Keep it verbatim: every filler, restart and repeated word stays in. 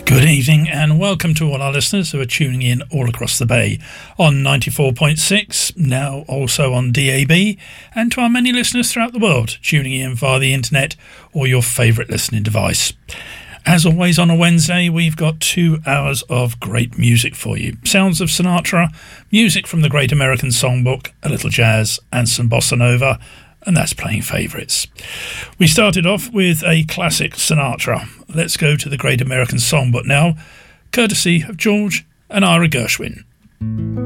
Good evening and welcome to all our listeners who are tuning in all across the bay on ninety-four point six, now also on D A B, and to our many listeners throughout the world tuning in via the internet or your favourite listening device. As always on a Wednesday, we've got two hours of great music for you. Sounds of Sinatra, music from the Great American Songbook, a little jazz and some bossa nova, and that's playing favourites. We started off with a classic Sinatra. Let's go to the Great American Songbook now, courtesy of George and Ira Gershwin.